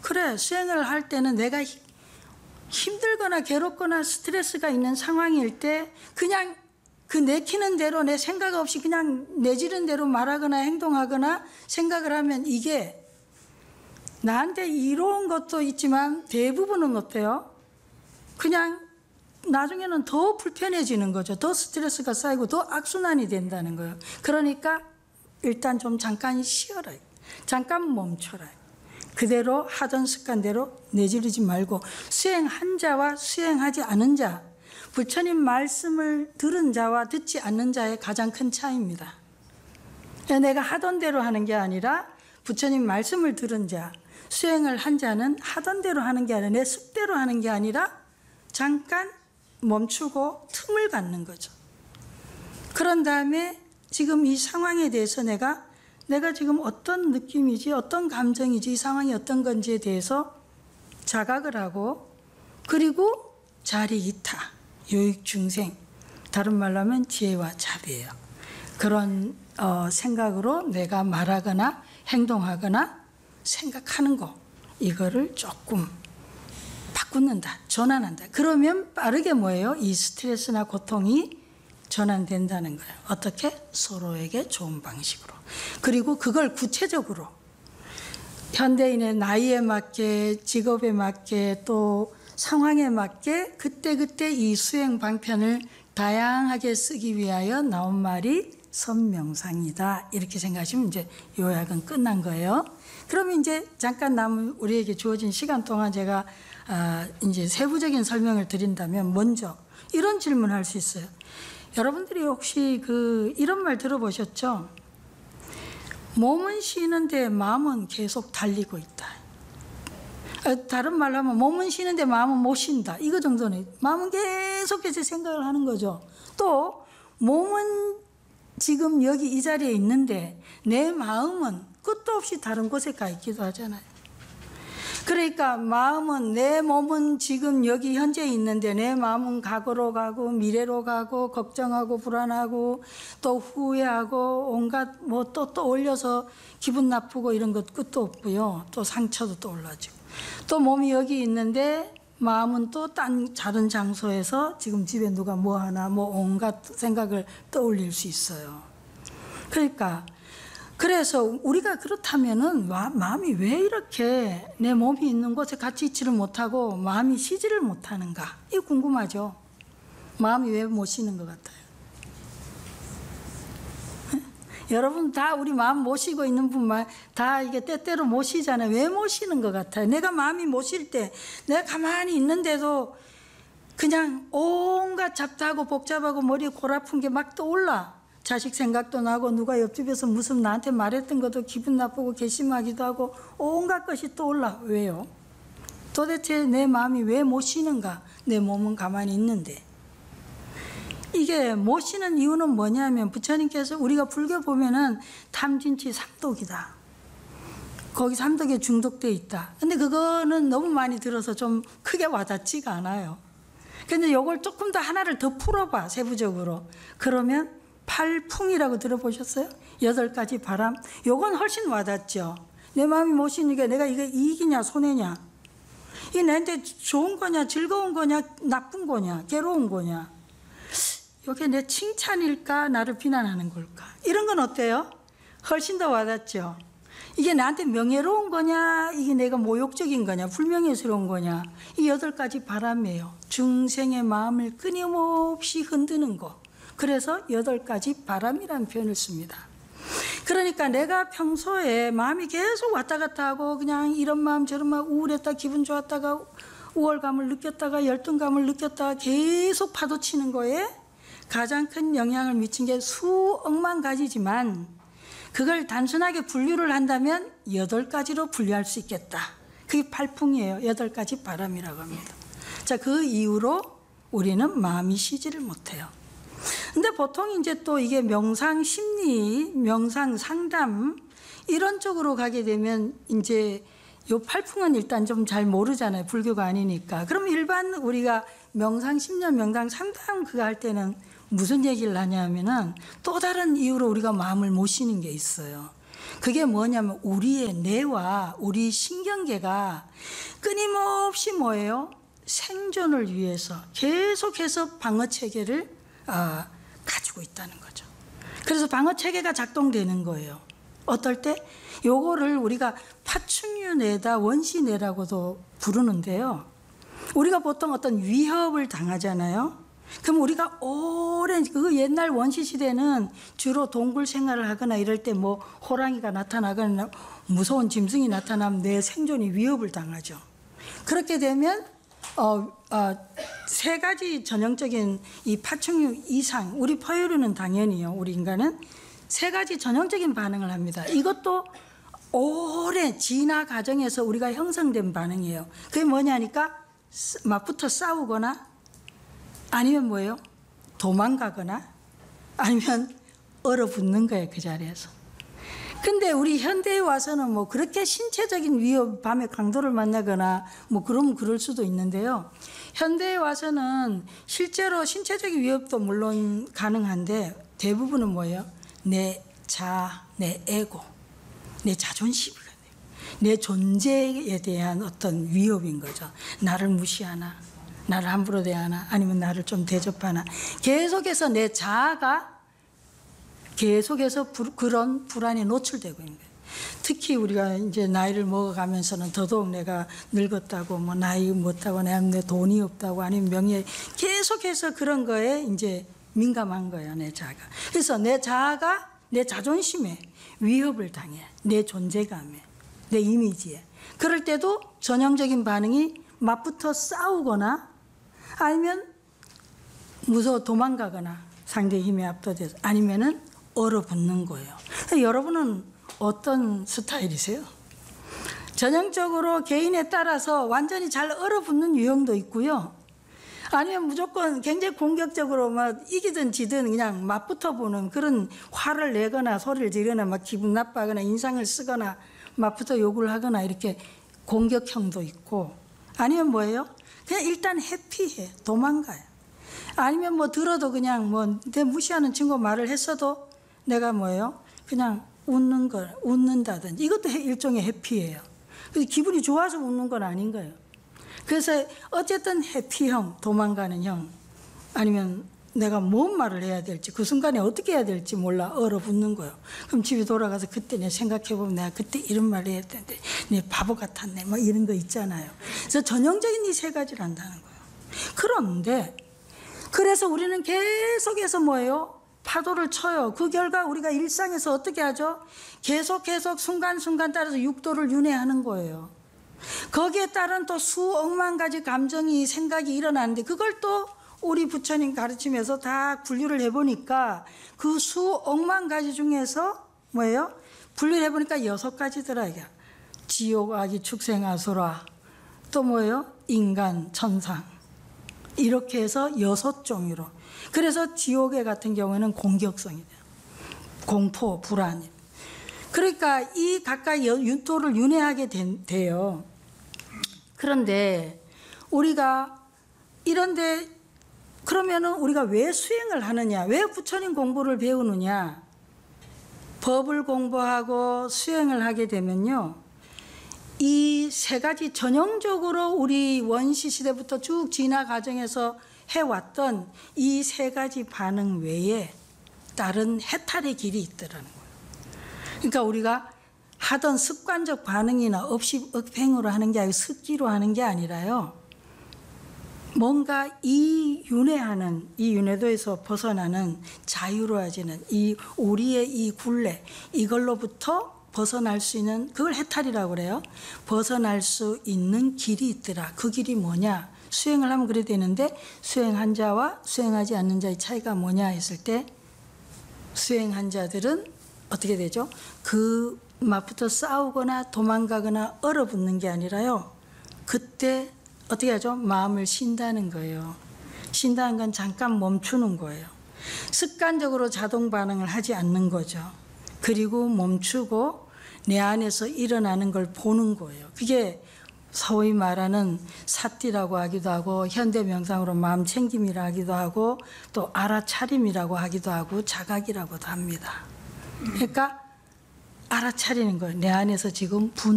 그래, 수행을 할 때는 내가 힘들거나 괴롭거나 스트레스가 있는 상황일 때 그냥 그 내키는 대로 내 생각 없이 그냥 내지른 대로 말하거나 행동하거나 생각을 하면 이게 나한테 이로운 것도 있지만 대부분은 어때요? 그냥 나중에는 더 불편해지는 거죠. 더 스트레스가 쌓이고 더 악순환이 된다는 거예요. 그러니까 일단 좀 잠깐 쉬어라. 잠깐 멈춰라. 그대로 하던 습관대로 내지르지 말고 수행한 자와 수행하지 않은 자, 부처님 말씀을 들은 자와 듣지 않는 자의 가장 큰 차이입니다. 내가 하던 대로 하는 게 아니라 부처님 말씀을 들은 자, 수행을 한 자는 하던 대로 하는 게 아니라 내 습대로 하는 게 아니라 잠깐 멈추고 틈을 갖는 거죠. 그런 다음에 지금 이 상황에 대해서 내가 지금 어떤 느낌이지, 어떤 감정이지, 이 상황이 어떤 건지에 대해서 자각을 하고, 그리고 자리이타, 요익중생, 다른 말로 하면 지혜와 자비예요. 그런 생각으로 내가 말하거나 행동하거나 생각하는 거, 이거를 조금 바꾸는다, 전환한다. 그러면 빠르게 뭐예요? 이 스트레스나 고통이 전환된다는 거예요. 어떻게? 서로에게 좋은 방식으로. 그리고 그걸 구체적으로 현대인의 나이에 맞게, 직업에 맞게, 또 상황에 맞게 그때그때 이 수행 방편을 다양하게 쓰기 위하여 나온 말이 선명상이다. 이렇게 생각하시면 이제 요약은 끝난 거예요. 그러면 이제 잠깐 남은 우리에게 주어진 시간 동안 제가 이제 세부적인 설명을 드린다면, 먼저 이런 질문을 할 수 있어요. 여러분들이 혹시 이런 말 들어보셨죠? 몸은 쉬는데 마음은 계속 달리고 있다. 다른 말로 하면 몸은 쉬는데 마음은 못 쉰다. 이거 정도는. 마음은 계속해서 생각을 하는 거죠. 또 몸은 지금 여기 이 자리에 있는데 내 마음은 끝도 없이 다른 곳에 가 있기도 하잖아요. 그러니까 마음은, 내 몸은 지금 여기 현재 있는데 내 마음은 과거로 가고 미래로 가고 걱정하고 불안하고 또 후회하고 온갖 뭐 또 올려서 기분 나쁘고 이런 것 끝도 없고요. 또 상처도 떠올라지고, 또 몸이 여기 있는데 마음은 또 다른 장소에서 지금 집에 누가 뭐 하나 뭐 온갖 생각을 떠올릴 수 있어요. 그래서 우리가 그렇다면은 마음이 왜 이렇게 내 몸이 있는 곳에 같이 있지를 못하고 마음이 쉬지를 못하는가? 이거 궁금하죠? 마음이 왜 못 쉬는 것 같아요? 여러분 다 우리 마음 못 쉬고 있는 분만 다 이게 때때로 못 쉬잖아요. 왜 못 쉬는 것 같아요? 내가 마음이 못 쉴 때 내가 가만히 있는데도 그냥 온갖 잡다하고 복잡하고 머리에 골 아픈 게 막 떠올라. 자식 생각도 나고 누가 옆집에서 무슨 나한테 말했던 것도 기분 나쁘고 괘씸하기도 하고 온갖 것이 떠올라. 왜요? 도대체 내 마음이 왜 못 쉬는가? 내 몸은 가만히 있는데. 이게 못 쉬는 이유는 뭐냐면, 부처님께서 우리가 불교 보면은 탐진치 삼독이다. 거기 삼독에 중독돼 있다. 근데 그거는 너무 많이 들어서 좀 크게 와닿지가 않아요. 근데 요걸 조금 더 하나를 더 풀어봐, 세부적으로. 그러면 팔풍이라고 들어보셨어요? 8가지 바람. 요건 훨씬 와닿죠. 내 마음이 못 쉬니까 내가 이게 이익이냐 손해냐, 이게 나한테 좋은 거냐 즐거운 거냐 나쁜 거냐 괴로운 거냐, 이게 내 칭찬일까 나를 비난하는 걸까, 이런 건 어때요? 훨씬 더 와닿죠. 이게 나한테 명예로운 거냐, 이게 내가 모욕적인 거냐, 불명예스러운 거냐, 이 8가지 바람이에요. 중생의 마음을 끊임없이 흔드는 거. 그래서 8가지 바람이라는 표현을 씁니다. 그러니까 내가 평소에 마음이 계속 왔다 갔다 하고 그냥 이런 마음 저런 마음, 우울했다 기분 좋았다가 우월감을 느꼈다가 열등감을 느꼈다가 계속 파도치는 거에 가장 큰 영향을 미친 게 수억만 가지지만, 그걸 단순하게 분류를 한다면 8가지로 분류할 수 있겠다. 그게 팔풍이에요. 8가지 바람이라고 합니다. 자, 그 이후로 우리는 마음이 쉬지를 못해요. 근데 보통 이제 또 이게 명상 심리, 명상 상담 이런 쪽으로 가게 되면 이제 요 팔풍은 일단 좀 잘 모르잖아요. 불교가 아니니까. 그럼 일반 우리가 명상 심리, 명상 상담 그거 할 때는 무슨 얘기를 하냐면은 또 다른 이유로 우리가 마음을 못 쉬는 게 있어요. 그게 뭐냐면 우리의 뇌와 우리 신경계가 끊임없이 뭐예요? 생존을 위해서 계속해서 방어체계를 가지고 있다는 거죠. 그래서 방어체계가 작동되는 거예요. 어떨 때? 요거를 우리가 파충류뇌다 원시뇌라고도 부르는데요. 우리가 보통 어떤 위협을 당하잖아요. 그럼 우리가 오랜 그 옛날 원시 시대는 주로 동굴 생활을 하거나 이럴 때 뭐 호랑이가 나타나거나 무서운 짐승이 나타나면 내 생존이 위협을 당하죠. 그렇게 되면 세 가지 전형적인 이 파충류 이상, 우리 포유류는 당연히요, 우리 인간은 세 가지 전형적인 반응을 합니다. 이것도 오랜 진화 과정에서 우리가 형성된 반응이에요. 그게 뭐냐니까 맞붙어 싸우거나 아니면 뭐예요? 도망가거나 아니면 얼어붙는 거예요, 그 자리에서. 근데 우리 현대에 와서는 뭐 그렇게 신체적인 위협, 밤에 강도를 만나거나 뭐 그러면 그럴 수도 있는데요. 현대에 와서는 실제로 신체적인 위협도 물론 가능한데 대부분은 뭐예요? 내 에고, 내 자존심이거든요. 내 존재에 대한 어떤 위협인 거죠. 나를 무시하나, 나를 함부로 대하나, 아니면 나를 좀 대접하나. 계속해서 내 자아가 계속해서 그런 불안에 노출되고 있는 거예요. 특히 우리가 이제 나이를 먹어가면서는 더더욱 내가 늙었다고, 뭐 나이 못하고, 내 돈이 없다고, 아니면 명예, 계속해서 그런 거에 이제 민감한 거예요, 내 자아가. 그래서 내 자아가 내 자존심에 위협을 당해, 내 존재감에, 내 이미지에. 그럴 때도 전형적인 반응이 맞붙어 싸우거나 아니면 무서워 도망가거나 상대의 힘에 압도돼서 아니면은 얼어붙는 거예요. 여러분은 어떤 스타일이세요? 전형적으로 개인에 따라서 완전히 잘 얼어붙는 유형도 있고요. 아니면 무조건 굉장히 공격적으로 막 이기든 지든 그냥 맞붙어 보는 그런 화를 내거나 소리를 지르거나 막 기분 나빠하거나 인상을 쓰거나 맞붙어 욕을 하거나 이렇게 공격형도 있고 아니면 뭐예요? 그냥 일단 회피해, 도망가요. 아니면 뭐 들어도 그냥 뭐 내 무시하는 친구 말을 했어도 내가 뭐예요? 그냥 웃는다든지 이것도 일종의 회피예요. 그래서 기분이 좋아서 웃는 건 아닌 거예요. 그래서 어쨌든 회피형, 도망가는 형 아니면 내가 뭔 말을 해야 될지 그 순간에 어떻게 해야 될지 몰라 얼어붙는 거예요. 그럼 집에 돌아가서 그때 내 생각해보면 내가 그때 이런 말을 해야 되는데 내 바보 같았네 뭐 이런 거 있잖아요. 그래서 전형적인 이 세 가지를 한다는 거예요. 그런데 그래서 우리는 계속해서 뭐예요? 파도를 쳐요. 그 결과 우리가 일상에서 어떻게 하죠? 계속 순간순간 따라서 육도를 윤회하는 거예요. 거기에 따른 또 수억만 가지 감정이 생각이 일어나는데 그걸 또 우리 부처님 가르치면서 다 분류를 해보니까 그 수억만 가지 중에서 뭐예요? 분류를 해보니까 6가지더라. 지옥, 악이, 축생, 아수라 또 뭐예요? 인간, 천상 이렇게 해서 6종류로. 그래서 지옥의 같은 경우에는 공격성이 돼요. 공포, 불안. 그러니까 이 각각 육도를 윤회하게 돼요. 그런데 우리가 이런데 그러면은 우리가 왜 수행을 하느냐? 왜 부처님 공부를 배우느냐? 법을 공부하고 수행을 하게 되면요. 이 세 가지 전형적으로 우리 원시 시대부터 쭉 진화 과정에서 해왔던 이 세 가지 반응 외에 다른 해탈의 길이 있더라는 거예요. 그러니까 우리가 하던 습관적 반응이나 없이 억행으로 하는 게 아니고 습기로 하는 게 아니라요. 뭔가 이 윤회도에서 벗어나는 자유로워지는 이 우리의 이 굴레 이걸로부터 벗어날 수 있는 그걸 해탈이라고 그래요. 벗어날 수 있는 길이 있더라. 그 길이 뭐냐? 수행을 하면 그래야 되는데 수행한 자와 수행하지 않는 자의 차이가 뭐냐 했을 때 수행한 자들은 어떻게 되죠? 그 맞붙어 싸우거나 도망가거나 얼어붙는 게 아니라요. 그때 어떻게 하죠? 마음을 쉰다는 거예요. 쉰다는 건 잠깐 멈추는 거예요. 습관적으로 자동 반응을 하지 않는 거죠. 그리고 멈추고 내 안에서 일어나는 걸 보는 거예요. 그게 소위 말하는 사띠라고 하기도 하고 현대 명상으로 마음 챙김이라 하기도 하고 또 알아차림이라고 하기도 하고 자각이라고도 합니다. 그러니까 알아차리는 거예요. 내 안에서 지금